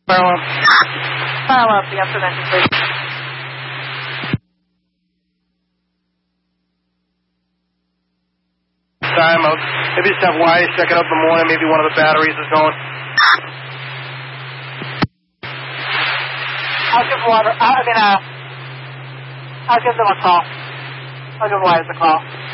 Fire alarm. Fire alarm, the intervention, please. Time out. Maybe just have wires checking out in the morning. Maybe one of the batteries is going. I'll give I'll give them a call. I'll give Wise a call.